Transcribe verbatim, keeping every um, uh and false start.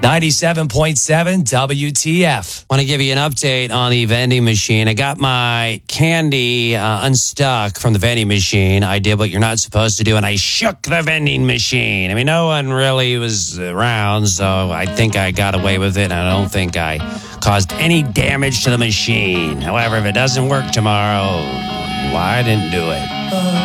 ninety-seven point seven W T F. Want to give you an update on the vending machine. I got my candy uh, unstuck from the vending machine. I did what you're not supposed to do, and I shook the vending machine. I mean, no one really was around, so I think I got away with it. I don't think I caused any damage to the machine. However, if it doesn't work tomorrow, well, I didn't do it.